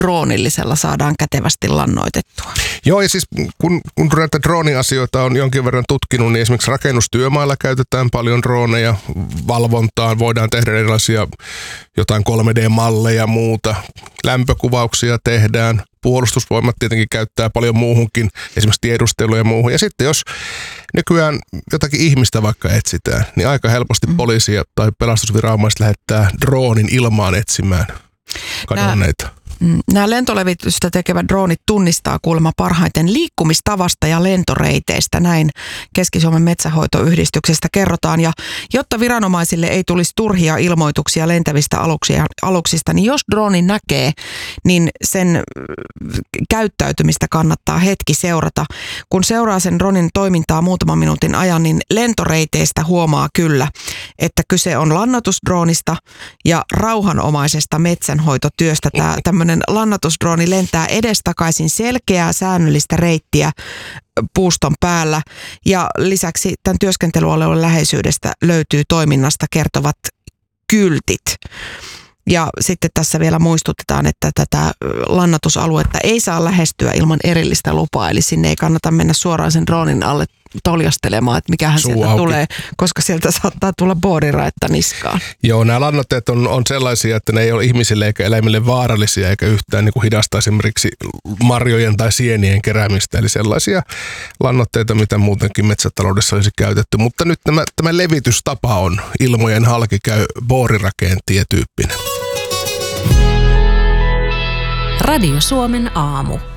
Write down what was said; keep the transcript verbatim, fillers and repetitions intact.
droonillisella saadaan kätevästi lannoitettua. Joo, ja siis kun, kun näitä drooniasioita on jonkin verran tutkinut, niin esimerkiksi rakennustyömailla käytetään paljon droneja valvontaan. Voidaan tehdä erilaisia jotain kolme D-malleja ja muuta. Lämpökuvauksia tehdään. Puolustusvoimat tietenkin käyttää paljon muuhunkin, esimerkiksi tiedusteluja ja muuhun. Ja sitten jos nykyään jotakin ihmistä vaikka etsitään, niin aika helposti mm. poliisia tai pelastusviranomaiset lähettää droonin ilmaan etsimään kadonneita. Nää, nämä lentolevitystä tekevät droonit tunnistaa kuulemma parhaiten liikkumistavasta ja lentoreiteistä. Näin Keski-Suomen metsänhoitoyhdistyksestä kerrotaan. Ja jotta viranomaisille ei tulisi turhia ilmoituksia lentävistä aluksia, aluksista, niin jos drooni näkee, niin sen käyttäytymistä kannattaa hetki seurata. Kun seuraa sen dronin toimintaa muutaman minuutin ajan, niin lentoreiteistä huomaa kyllä, että kyse on lannoitusdroonista ja rauhanomaisesta metsänhoitotyöstä. Tämä tämmöinen lannoitusdrooni lentää edestakaisin selkeää säännöllistä reittiä puuston päällä ja lisäksi tämän työskentelyalueen läheisyydestä löytyy toiminnasta kertovat kyltit. Ja sitten tässä vielä muistutetaan, että tätä lannoitusaluetta ei saa lähestyä ilman erillistä lupaa, eli sinne ei kannata mennä suoraan sen droonin alle toljastelemaan, että mikähän Suu sieltä auki. tulee, koska sieltä saattaa tulla boodiraetta niskaan. Joo, nämä lannoitteet on, on sellaisia, että ne ei ole ihmisille eikä eläimille vaarallisia eikä yhtään niin kuin hidasta esimerkiksi marjojen tai sienien keräämistä. Eli sellaisia lannoitteita, mitä muutenkin metsätaloudessa olisi käytetty. Mutta nyt tämä, tämä levitystapa on ilmojen halki käy boorirakeen tietyyppinen. Radio Suomen aamu.